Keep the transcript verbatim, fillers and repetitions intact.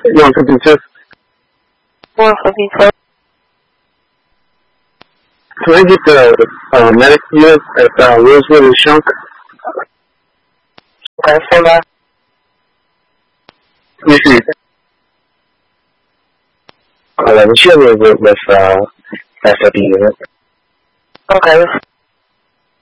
one fifty-two. one fifty-two. Can I get the uh, medic unit at uh, Rosewood and Shunk? Okay, stand by. Yes, please. Uh, we should have with, with uh, S W unit. Okay.